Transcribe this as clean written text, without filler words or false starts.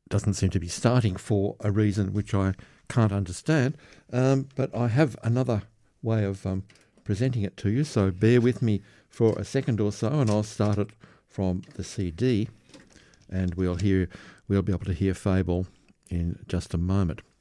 doesn't seem to be starting for a reason which I can't understand. But I have another way of presenting it to you, so bear with me for a second or so, and I'll start it from the CD, and we'll be able to hear Fable in just a moment.